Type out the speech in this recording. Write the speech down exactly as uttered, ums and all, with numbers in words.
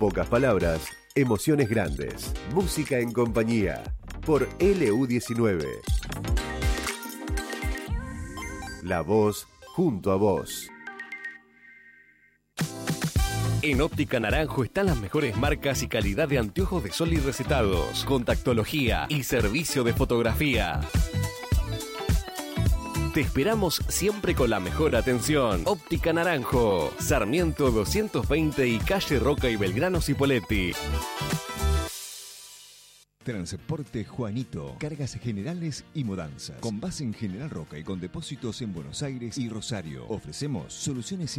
Pocas palabras, emociones grandes. Música en compañía. Por L U diecinueve. La voz junto a vos. En Óptica Naranjo están las mejores marcas y calidad de anteojos de sol y recetados, contactología y servicio de fotografía. Te esperamos siempre con la mejor atención. Óptica Naranjo, Sarmiento doscientos veinte y calle Roca y Belgrano Cipolletti. Transporte Juanito, cargas generales y mudanzas. Con base en General Roca y con depósitos en Buenos Aires y Rosario. Ofrecemos soluciones